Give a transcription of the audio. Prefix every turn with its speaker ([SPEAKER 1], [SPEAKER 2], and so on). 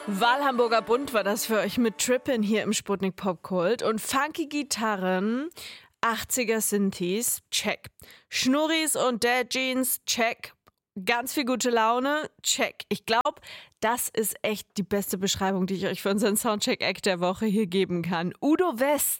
[SPEAKER 1] Wahlhamburger Bund war das für euch mit Trippin' hier im Sputnik Popkult. Und funky Gitarren, 80er Synthes, check. Schnurris und Dad Jeans, check. Ganz viel gute Laune, check. Ich glaube, das ist echt die beste Beschreibung, die ich euch für unseren Soundcheck-Act der Woche hier geben kann. Udo West